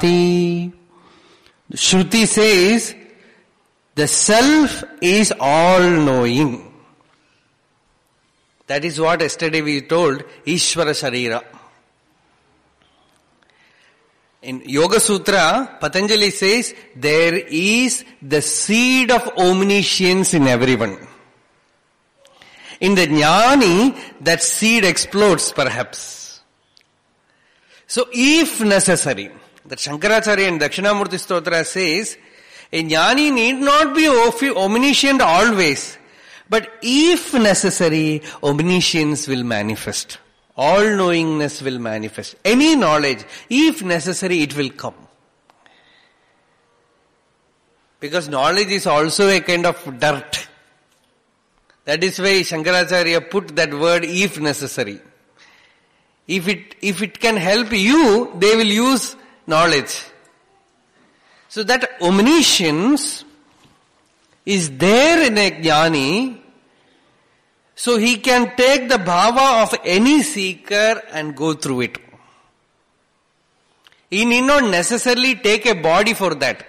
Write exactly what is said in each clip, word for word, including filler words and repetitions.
The Shruti says, the self is all-knowing. That is what yesterday we told, Ishvara Sharira. In Yoga Sutra, Patanjali says, there is the seed of omniscience in everyone. In the Jnani, that seed explodes perhaps. So if necessary, that Shankaracharya in Dakshinamurti Stotra says, a Jnani need not be omniscient always, but if necessary, omniscience will manifest. All-knowingness will manifest. Any knowledge, if necessary, it will come. Because knowledge is also a kind of dirt. That is why Shankaracharya put that word, if necessary. If it, if it can help you, they will use knowledge. So that omniscience is there in a Jnani, so he can take the bhava of any seeker and go through it. He need not necessarily take a body for that.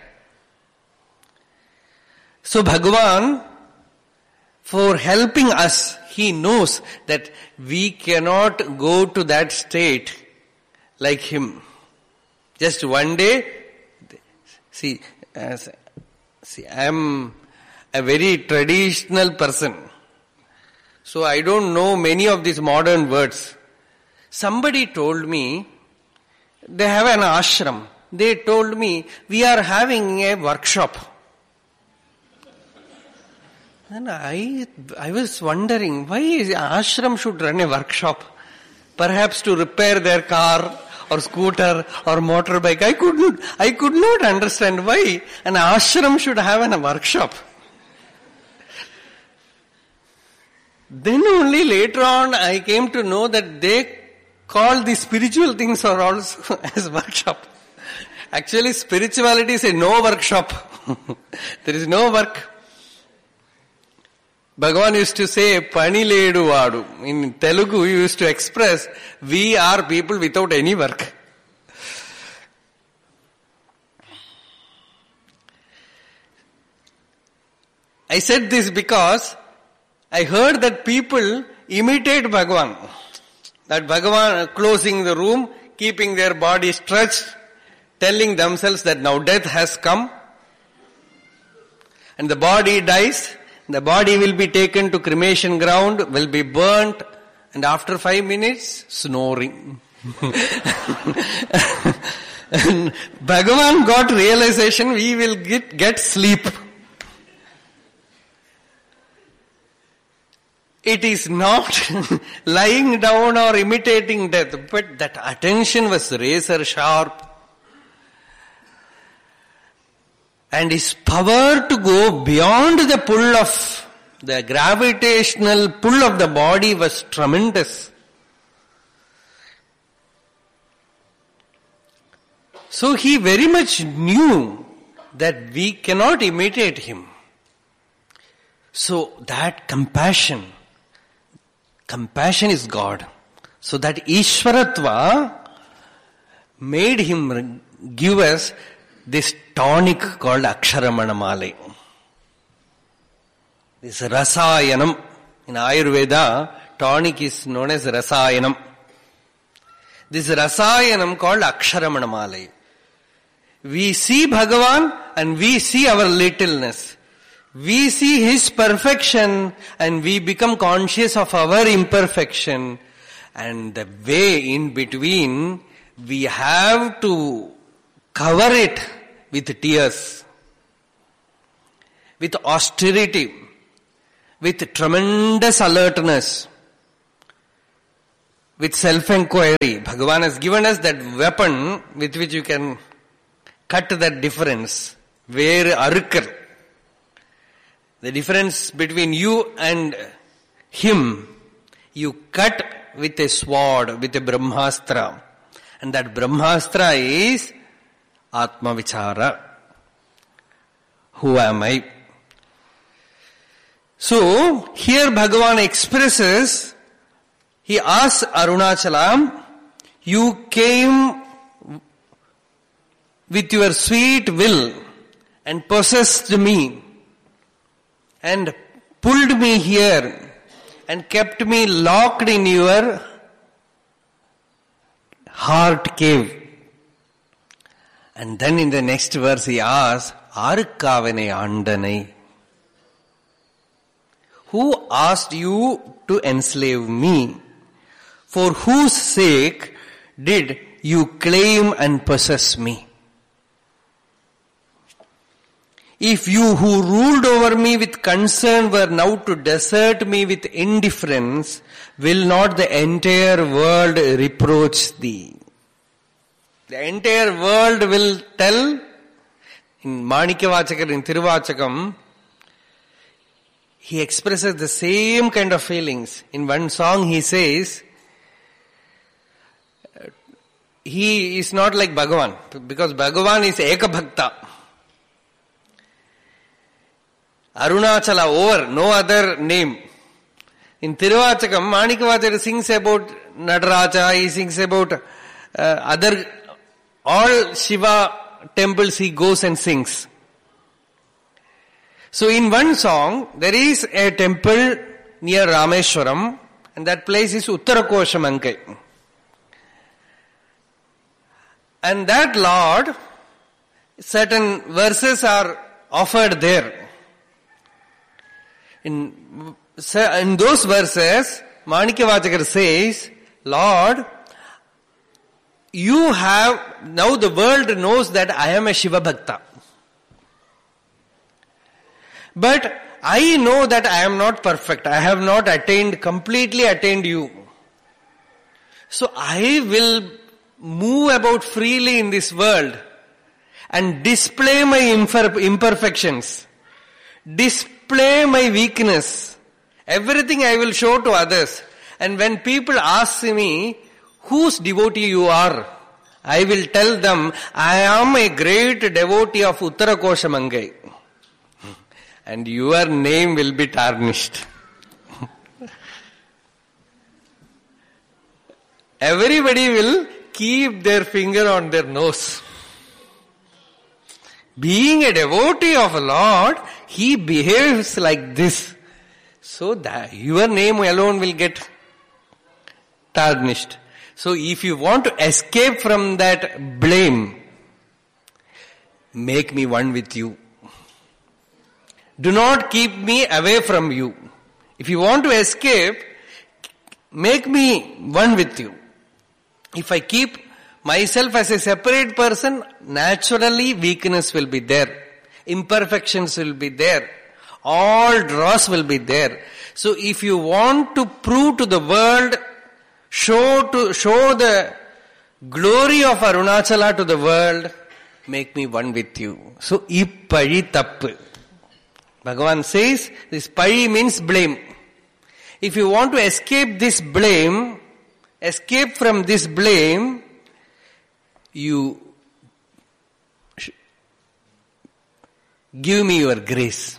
So Bhagavan, for helping us, he knows that we cannot go to that state like him. Just one day, see, uh, see, I am a very traditional person. So I don't know many of these modern words. Somebody told me, they have an ashram. They told me, we are having a workshop. And I, I was wondering, why is ashram should run a workshop? Perhaps to repair their car or scooter or motorbike. I couldn't, I could not understand why an ashram should have an, a workshop. Then only later on I came to know that they call the spiritual things are also as workshop. Actually spirituality is a no workshop. There is no work. Bhagavan used to say, Paniledu Vadu. In Telugu, he used to express, we are people without any work. I said this because I heard that people imitate Bhagavan. That Bhagavan closing the room, keeping their body stretched, telling themselves that now death has come, and the body dies. The body will be taken to cremation ground, will be burnt, and after five minutes, snoring. And Bhagavan got realization, we will get, get sleep. It is not lying down or imitating death, but that attention was razor sharp. And his power to go beyond the pull of, the gravitational pull of the body was tremendous. So he very much knew that we cannot imitate him. So that compassion, compassion is God. So that Ishvaratva made him give us this tonic called Aksharamanamale. This Rasayanam. In Ayurveda, tonic is known as Rasayanam. This Rasayanam called Aksharamanamale. We see Bhagavan and we see our littleness. We see His perfection and we become conscious of our imperfection. And the way in between, we have to cover it with tears, with austerity, with tremendous alertness, with self-inquiry. Bhagavan has given us that weapon with which you can cut that difference. Where arukar, the difference between you and him, you cut with a sword, with a Brahmastra. And that Brahmastra is Atma Vichara. Who am I? So, here Bhagavan expresses, he asks Arunachalam, you came with your sweet will and possessed me and pulled me here and kept me locked in your heart cave. And then in the next verse he asks, Arukavane Andanai. Who asked you to enslave me? For whose sake did you claim and possess me? If you who ruled over me with concern were now to desert me with indifference, will not the entire world reproach thee? The entire world will tell, in Manikya in Tiruvachakam, he expresses the same kind of feelings. In one song he says, he is not like Bhagavan, because Bhagavan is Eka Bhakta. Arunachala over, no other name. In Tiruvachakam, Manikya sings about Nadaraja, he sings about uh, other, all Shiva temples he goes and sings. So in one song, there is a temple near Rameshwaram, and that place is Uttarakoshamankai. And that Lord, certain verses are offered there. In, in those verses, Manikya says, Lord, you have, now the world knows that I am a Shiva Bhakta. But I know that I am not perfect. I have not attained, completely attained you. So I will move about freely in this world and display my imperfections, display my weakness. Everything I will show to others. And when people ask me, whose devotee you are, I will tell them, I am a great devotee of Uttarakoshamankai. And your name will be tarnished. Everybody will keep their finger on their nose. Being a devotee of a Lord, he behaves like this. So that your name alone will get tarnished. So if you want to escape from that blame, make me one with you. Do not keep me away from you. If you want to escape, make me one with you. If I keep myself as a separate person, naturally weakness will be there. Imperfections will be there. All dross will be there. So if you want to prove to the world, show to show the glory of Arunachala to the world, make me one with you. So, ippari tappu. Bhagavan says, this pari means blame. If you want to escape this blame, escape from this blame, you give me your grace.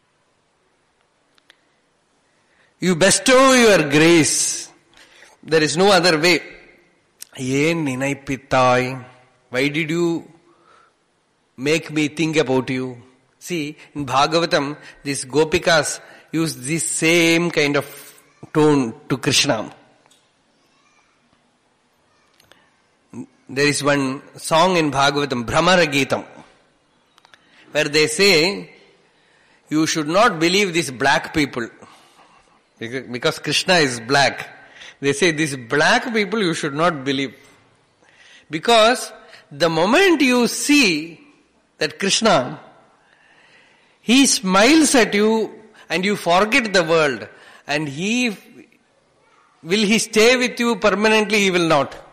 You bestow your grace. There is no other way. Yen ninaippittai. Why did you make me think about you? See, in Bhagavatam, these Gopikas use this same kind of tone to Krishna. There is one song in Bhagavatam, Brahmara Geetam, where they say, you should not believe these black people. Because Krishna is black. They say, these black people you should not believe. Because the moment you see that Krishna, he smiles at you and you forget the world. And he, will he stay with you permanently? He will not.